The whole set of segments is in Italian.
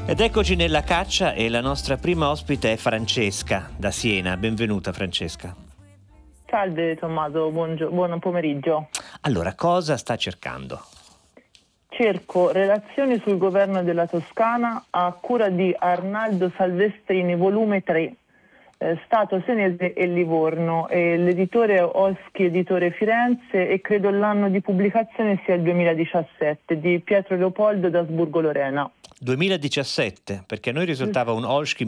Ed eccoci nella caccia e la nostra prima ospite è Francesca da Siena. Benvenuta Francesca. Salve Tommaso, buon pomeriggio. Allora, cosa sta cercando? Cerco Relazioni sul governo della Toscana a cura di Arnaldo Salvestrini, volume 3, Stato Senese e Livorno. L'editore Oschi Editore Firenze e credo l'anno di pubblicazione sia il 2017, di Pietro Leopoldo d'Asburgo Lorena. 2017, perché a noi risultava un Olszki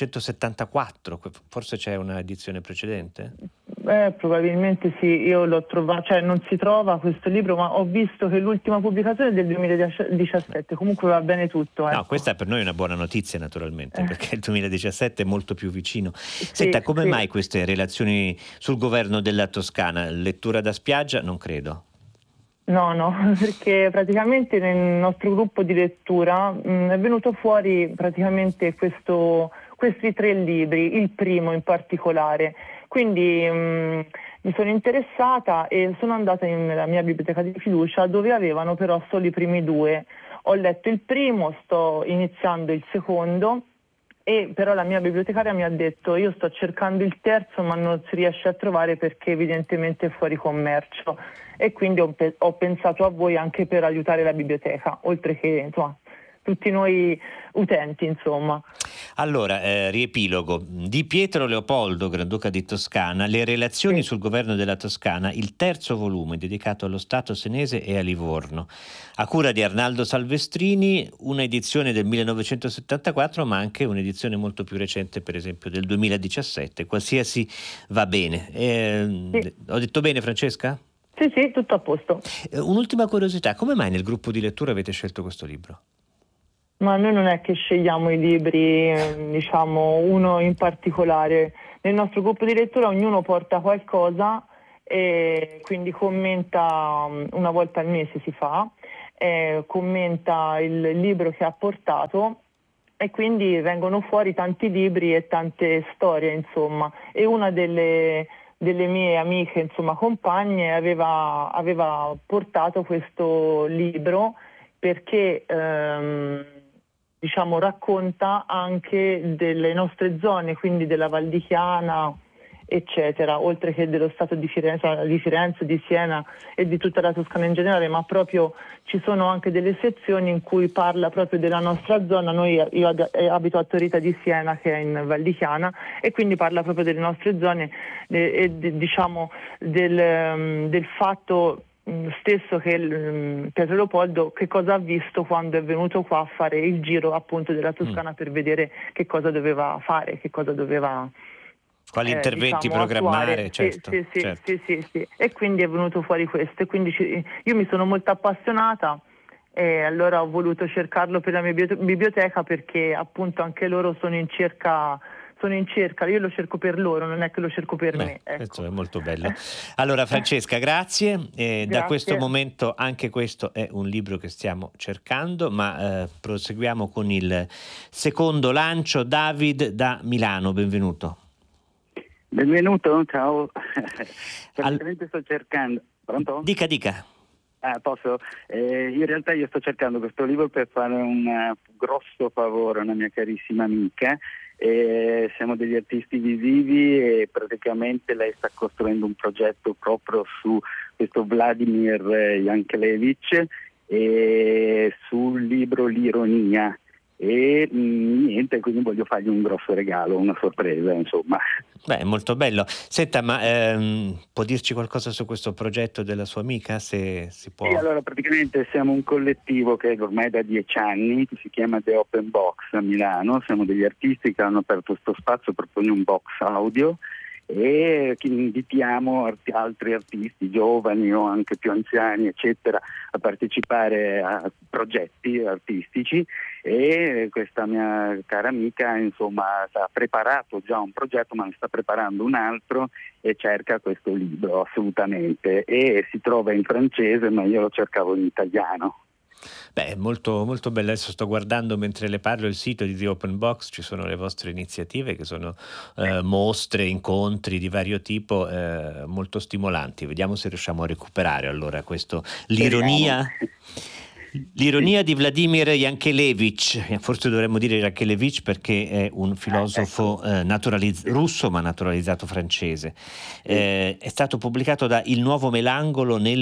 1974, forse c'è una edizione precedente? Probabilmente sì, io l'ho trovato, cioè non si trova questo libro, ma ho visto che l'ultima pubblicazione è del 2017, comunque va bene tutto. No, Ecco. questa per noi è una buona notizia naturalmente, perché il 2017 è molto più vicino. Sì, Senta, come sì. mai queste relazioni sul governo della Toscana? Lettura da spiaggia? Non credo. No, perché praticamente nel nostro gruppo di lettura è venuto fuori praticamente questi 3 libri, il primo in particolare. Quindi mi sono interessata e sono andata nella mia biblioteca di fiducia, dove avevano però solo i primi 2. Ho letto il primo, sto iniziando il secondo, e però la mia bibliotecaria mi ha detto: io sto cercando il terzo ma non si riesce a trovare perché evidentemente è fuori commercio, e quindi ho pensato a voi anche per aiutare la biblioteca, oltre che insomma tutti noi utenti, insomma. Allora, riepilogo. Di Pietro Leopoldo, Granduca di Toscana, Le relazioni sul governo della Toscana, il terzo volume dedicato allo Stato Senese e a Livorno. A cura di Arnaldo Salvestrini, un'edizione del 1974, ma anche un'edizione molto più recente, per esempio del 2017. Qualsiasi va bene. Sì. Ho detto bene, Francesca? Sì, tutto a posto. Un'ultima curiosità, come mai nel gruppo di lettura avete scelto questo libro? Ma noi non è che scegliamo i libri, diciamo, uno in particolare. Nel nostro gruppo di lettura ognuno porta qualcosa e quindi commenta, una volta al mese si fa, commenta il libro che ha portato, e quindi vengono fuori tanti libri e tante storie, insomma. E una delle mie amiche, insomma, compagne, aveva portato questo libro perché diciamo racconta anche delle nostre zone, quindi della Val di Chiana, eccetera, oltre che dello stato di Firenze, di Siena e di tutta la Toscana in generale, ma proprio ci sono anche delle sezioni in cui parla proprio della nostra zona. Io abito a Torita di Siena, che è in Val di Chiana, e quindi parla proprio delle nostre zone e diciamo del fatto stesso che Pietro Leopoldo che cosa ha visto quando è venuto qua a fare il giro appunto della Toscana per vedere che cosa doveva fare, che cosa doveva quali interventi diciamo, programmare, attuare. certo. Sì. E quindi è venuto fuori questo, e quindi io mi sono molto appassionata e allora ho voluto cercarlo per la mia biblioteca, perché appunto anche loro sono in cerca, io lo cerco per loro, non è che lo cerco per me. Ecco. Questo è molto bello. Allora Francesca, grazie. Da questo momento anche questo è un libro che stiamo cercando, ma proseguiamo con il secondo lancio. David da Milano, benvenuto. Benvenuto, ciao. Praticamente sto cercando. Pronto? Dica. Posso? In realtà io sto cercando questo libro per fare un grosso favore a una mia carissima amica. Siamo degli artisti visivi e praticamente lei sta costruendo un progetto proprio su questo Vladimir Yankelevich e sul libro L'ironia. E niente, quindi voglio fargli un grosso regalo, una sorpresa, insomma. Beh, molto bello. Senta, ma può dirci qualcosa su questo progetto della sua amica, se si può? Sì, allora praticamente siamo un collettivo che ormai da 10 anni, che si chiama The Open Box a Milano. Siamo degli artisti che hanno aperto questo spazio per proprio un box audio, e che invitiamo altri artisti giovani o anche più anziani eccetera a partecipare a progetti artistici. E questa mia cara amica insomma ha preparato già un progetto, ma ne sta preparando un altro e cerca questo libro assolutamente, e si trova in francese ma io lo cercavo in italiano. Beh, molto, molto bello. Adesso sto guardando mentre le parlo il sito di The Open Box, ci sono le vostre iniziative che sono mostre, incontri di vario tipo, molto stimolanti. Vediamo se riusciamo a recuperare allora questo L'ironia. L'ironia di Vladimir Yankelevich, forse dovremmo dire Yankelevich perché è un filosofo russo ma naturalizzato francese. È stato pubblicato da Il Nuovo Melangolo nel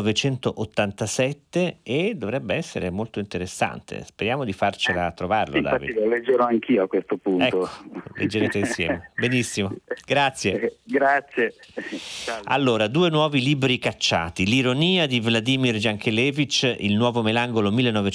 1987 e dovrebbe essere molto interessante. Speriamo di farcela trovarlo, sì, Davide. Infatti lo leggerò anch'io a questo punto. Ecco, leggerete insieme. Benissimo, grazie. Grazie. Allora, 2 nuovi libri cacciati: L'ironia di Vladimir Yankelevich, Il Nuovo Melangolo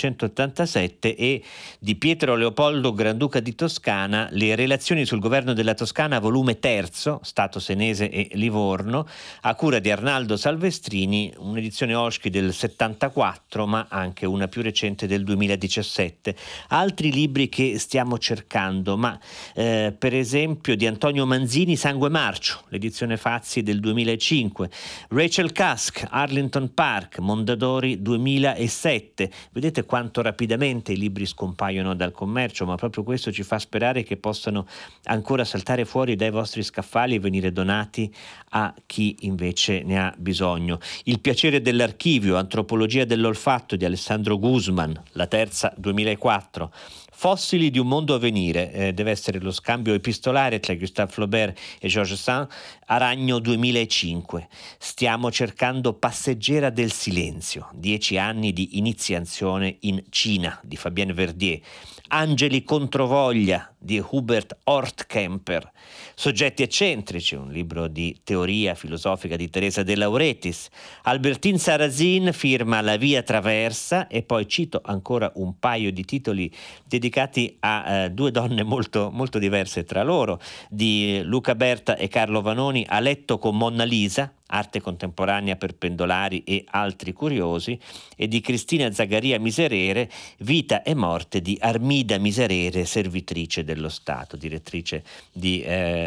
1987, e di Pietro Leopoldo Granduca di Toscana, Le relazioni sul governo della Toscana, volume 3, Stato Senese e Livorno, a cura di Arnaldo Salvestrini, un'edizione Oschy del 74, ma anche una più recente del 2017. Altri libri che stiamo cercando, ma per esempio di Antonio Manzini, Sangue Marcio, l'edizione Fazzi del 2005, Rachel Cusk, Arlington Park, Mondadori 2007. Vedete quanto rapidamente i libri scompaiono dal commercio, ma proprio questo ci fa sperare che possano ancora saltare fuori dai vostri scaffali e venire donati a chi invece ne ha bisogno. Il piacere dell'archivio, Antropologia dell'olfatto di Alessandro Guzman, la terza 2004. Fossili di un mondo a venire, deve essere lo scambio epistolare tra Gustave Flaubert e Georges Sand, Aragno 2005. Stiamo cercando Passeggera del silenzio, 10 anni di iniziazione in Cina di Fabienne Verdier. Angeli controvoglia di Hubert Hortkemper. Soggetti eccentrici, un libro di teoria filosofica di Teresa De Lauretis. Albertine Sarrazin firma La via traversa, e poi cito ancora un paio di titoli dedicati a 2 donne molto, molto diverse tra loro, di Luca Berta e Carlo Vanoni, A letto con Monna Lisa, arte contemporanea per pendolari e altri curiosi, e di Cristina Zagaria Miserere, Vita e morte di Armida Miserere, servitrice dello Stato, direttrice di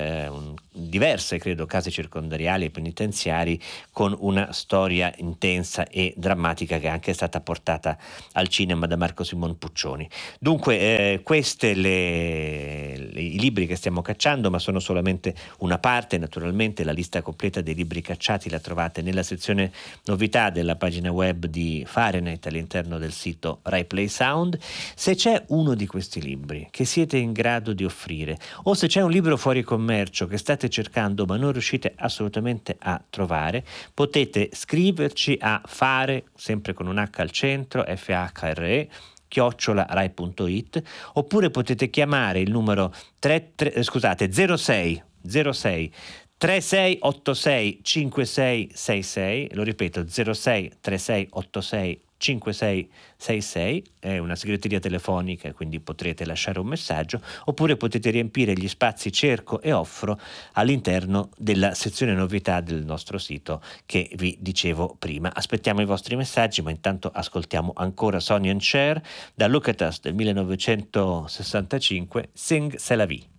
diverse, credo, case circondariali e penitenziari, con una storia intensa e drammatica che è anche stata portata al cinema da Marco Simon Puccioni. Dunque questi i libri che stiamo cacciando, ma sono solamente una parte. Naturalmente la lista completa dei libri cacciati la trovate nella sezione novità della pagina web di Fahrenheit all'interno del sito Rai Play Sound. Se c'è uno di questi libri che siete in grado di offrire, o se c'è un libro fuori commercio che state cercando ma non riuscite assolutamente a trovare, potete scriverci a fare, sempre con un H al centro, FHRE, @rai.it, oppure potete chiamare il numero 06 3686 5666, lo ripeto, 06 3686 5666, è una segreteria telefonica, quindi potrete lasciare un messaggio, oppure potete riempire gli spazi cerco e offro all'interno della sezione novità del nostro sito che vi dicevo prima. Aspettiamo i vostri messaggi, ma intanto ascoltiamo ancora Sonny and Cher da Look at Us del 1965, Sing C'est la vie.